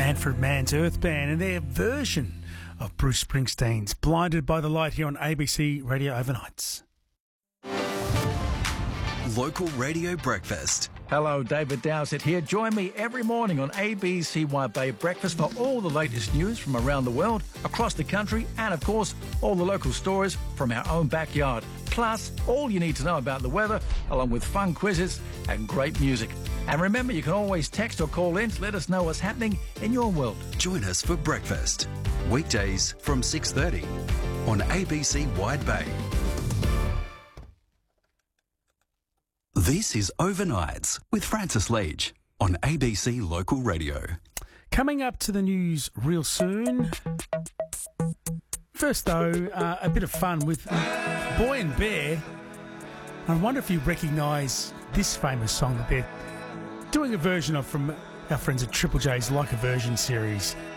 Manfred Mann's Earth Band and their version of Bruce Springsteen's Blinded by the Light here on ABC Radio Overnights. Local Radio Breakfast. Hello, David Dowsett here. Join me every morning on ABCYB Breakfast for all the latest news from around the world, across the country, and of course, all the local stories from our own backyard. Plus, all you need to know about the weather, along with fun quizzes and great music. And remember, you can always text or call in to let us know what's happening in your world. Join us for breakfast. Weekdays from 6:30 on ABC Wide Bay. This is Overnights with Francis Leach on ABC Local Radio. Coming up to the news real soon. First, though, a bit of fun with Boy and Bear. I wonder if you recognise this famous song that they're doing a version of from our friends at Triple J's Like a Version series.